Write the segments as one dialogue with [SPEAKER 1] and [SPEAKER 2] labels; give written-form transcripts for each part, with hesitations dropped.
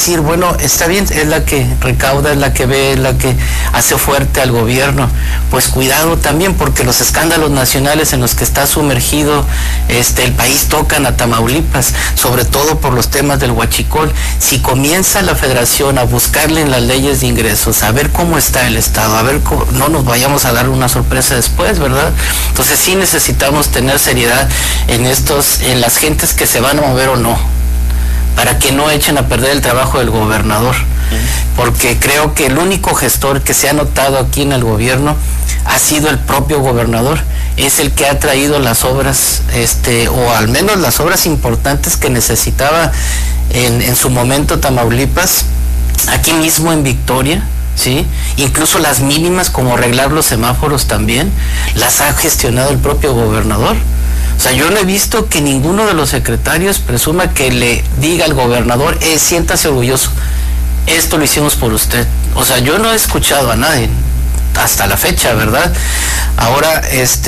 [SPEAKER 1] decir, bueno, está bien, es la que recauda, es la que ve, es la que hace fuerte al gobierno. Pues cuidado también, porque los escándalos nacionales en los que está sumergido el país tocan a Tamaulipas, sobre todo por los temas del huachicol. Si comienza la federación a buscarle en las leyes de ingresos, a ver cómo está el Estado, a ver cómo, no nos vayamos a dar una sorpresa después, ¿verdad? Entonces sí necesitamos tener seriedad en las gentes que se van a mover o no, para que no echen a perder el trabajo del gobernador, porque creo que el único gestor que se ha notado aquí en el gobierno ha sido el propio gobernador. Es el que ha traído las obras, o al menos las obras importantes que necesitaba en su momento Tamaulipas, aquí mismo en Victoria, ¿sí? Incluso las mínimas, como arreglar los semáforos también, las ha gestionado el propio gobernador. O sea, yo no he visto que ninguno de los secretarios presuma que le diga al gobernador, siéntase orgulloso, esto lo hicimos por usted. O sea, yo no he escuchado a nadie hasta la fecha, ¿verdad? Ahora,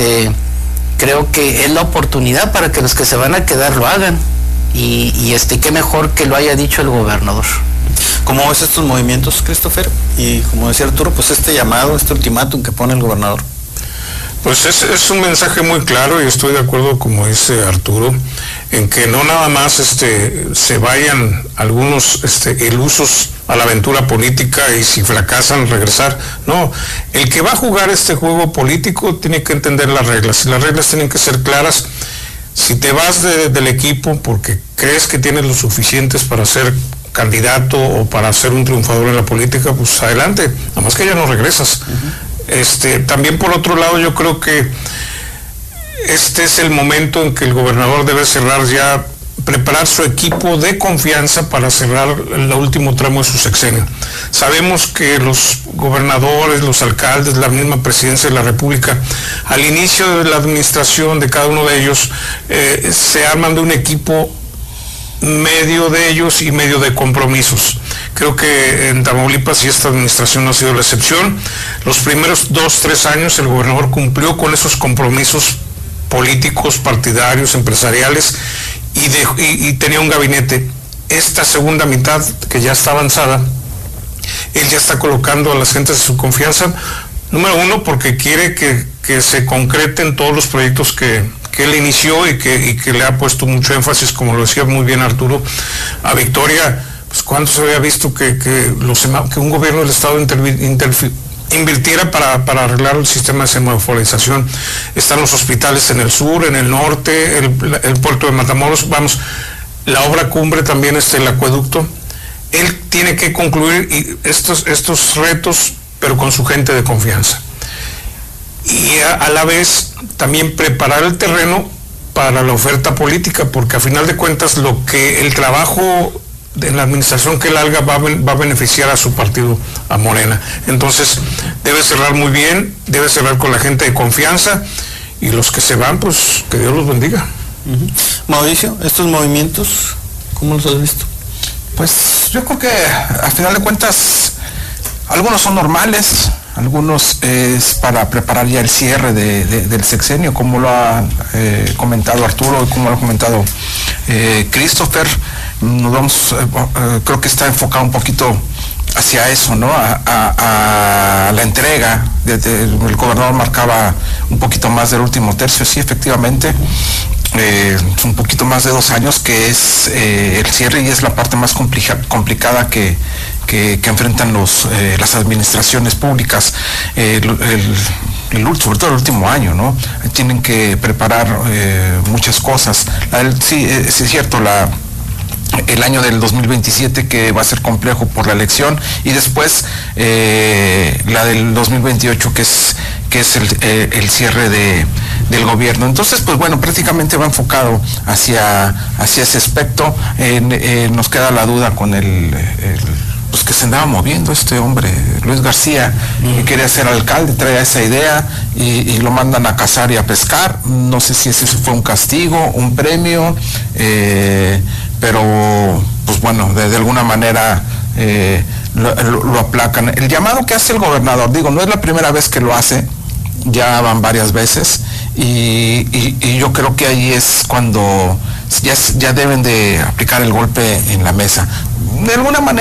[SPEAKER 1] creo que es la oportunidad para que los que se van a quedar lo hagan. Y qué mejor que lo haya dicho el gobernador.
[SPEAKER 2] ¿Cómo ves estos movimientos, Christopher? Y como decía Arturo, pues este llamado, este ultimátum que pone el gobernador.
[SPEAKER 3] Pues es un mensaje muy claro, y estoy de acuerdo, como dice Arturo, en que no nada más se vayan algunos ilusos a la aventura política y si fracasan regresar. No, el que va a jugar este juego político tiene que entender las reglas, y las reglas tienen que ser claras. Si te vas del equipo porque crees que tienes lo suficientes para ser candidato o para ser un triunfador en la política, pues adelante, nada más que ya no regresas. También por otro lado, yo creo que este es el momento en que el gobernador debe preparar su equipo de confianza para cerrar el último tramo de su sexenio. Sabemos que los gobernadores, los alcaldes, la misma presidencia de la República, al inicio de la administración de cada uno de ellos, se arman de un equipo medio de ellos y medio de compromisos. Creo que en Tamaulipas, y esta administración no ha sido la excepción, los primeros 2-3 años el gobernador cumplió con esos compromisos políticos, partidarios, empresariales, y tenía un gabinete. Esta segunda mitad, que ya está avanzada, él ya está colocando a las gentes de su confianza, número uno, porque quiere que se concreten todos los proyectos que él inició y que le ha puesto mucho énfasis, como lo decía muy bien Arturo, a Victoria. Pues cuándo se había visto que un gobierno del Estado invirtiera para arreglar el sistema de semaforización. Están los hospitales en el sur, en el norte, el puerto de Matamoros, la obra cumbre también, el acueducto. Él tiene que concluir estos retos, pero con su gente de confianza. Y a la vez también preparar el terreno para la oferta política, porque a final de cuentas el trabajo en la administración que él haga va a beneficiar a su partido, a Morena. Entonces debe cerrar muy bien, debe cerrar con la gente de confianza, y los que se van, pues que Dios los bendiga.
[SPEAKER 2] Mauricio, estos movimientos, ¿cómo los has visto?
[SPEAKER 4] Pues yo creo que a final de cuentas algunos son normales, algunos es para preparar ya el cierre del sexenio, como lo ha comentado Arturo y como lo ha comentado Christopher. Creo que está enfocado un poquito hacia eso, ¿no? A la entrega. El gobernador marcaba un poquito más del último tercio, sí, efectivamente. Un poquito más de 2 años, que es el cierre, y es la parte más complicada que enfrentan las administraciones públicas, sobre todo el último año, ¿no? Tienen que preparar muchas cosas. Sí, es cierto, el año del 2027, que va a ser complejo por la elección, y después la del 2028, que es el cierre del gobierno. Entonces, pues bueno, prácticamente va enfocado hacia ese aspecto. Nos queda la duda con pues que se andaba moviendo este hombre, Luis García, que quería ser alcalde, traía esa idea, y lo mandan a cazar y a pescar. No sé si ese fue un castigo, un premio, pero pues bueno, de alguna manera lo aplacan. El llamado que hace el gobernador, digo, no es la primera vez que lo hace, ya van varias veces, y yo creo que ahí es cuando ya deben de aplicar el golpe en la mesa. De alguna manera